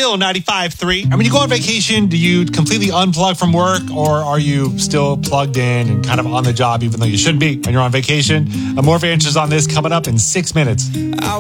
still 95.3. And when you go on vacation, do you completely unplug from work, or are you still plugged in and kind of on the job even though you shouldn't be when you're on vacation? More answers on this coming up in 6 minutes.